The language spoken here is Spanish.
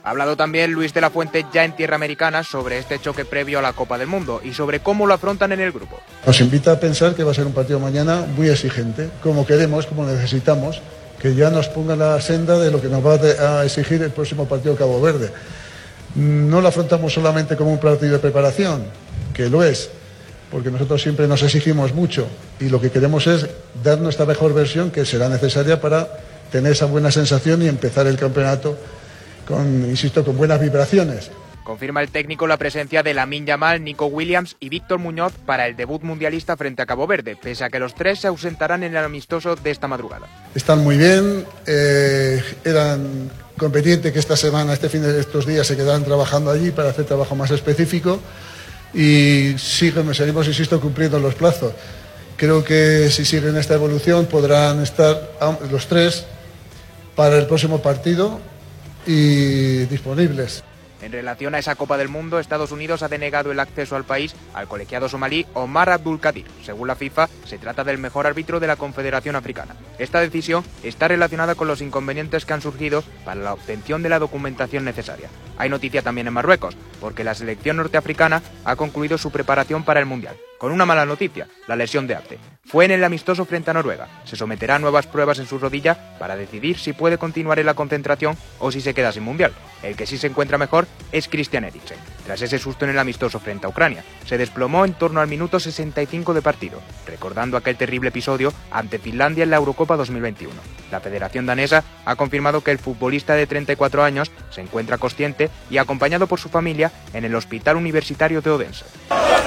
Ha hablado también Luis de la Fuente ya en tierra americana sobre este choque previo a la Copa del Mundo y sobre cómo lo afrontan en el grupo. Nos invita a pensar que va a ser un partido mañana muy exigente, como queremos, como necesitamos, que ya nos ponga la senda de lo que nos va a exigir el próximo partido Cabo Verde. No lo afrontamos solamente como un partido de preparación, que lo es, porque nosotros siempre nos exigimos mucho y lo que queremos es dar nuestra mejor versión, que será necesaria para tener esa buena sensación y empezar el campeonato con buenas vibraciones. Confirma el técnico la presencia de Lamine Yamal, Nico Williams y Víctor Muñoz para el debut mundialista frente a Cabo Verde, pese a que los tres se ausentarán en el amistoso de esta madrugada. Están muy bien, eran conveniente que esta semana, estos días se quedaran trabajando allí para hacer trabajo más específico y seguimos, insisto, cumpliendo los plazos. Creo que si siguen esta evolución podrán estar los tres para el próximo partido y disponibles. En relación a esa Copa del Mundo, Estados Unidos ha denegado el acceso al país al colegiado somalí Omar Abdulkadir. Según la FIFA, se trata del mejor árbitro de la Confederación Africana. Esta decisión está relacionada con los inconvenientes que han surgido para la obtención de la documentación necesaria. Hay noticia también en Marruecos, porque la selección norteafricana ha concluido su preparación para el Mundial. Con una mala noticia, la lesión de Abde. Fue en el amistoso frente a Noruega. Se someterá a nuevas pruebas en su rodilla para decidir si puede continuar en la concentración o si se queda sin Mundial. El que sí se encuentra mejor es Christian Eriksen. Tras ese susto en el amistoso frente a Ucrania, se desplomó en torno al minuto 65 de partido, recordando aquel terrible episodio ante Finlandia en la Eurocopa 2021. La Federación Danesa ha confirmado que el futbolista de 34 años se encuentra consciente y acompañado por su familia en el Hospital Universitario de Odense.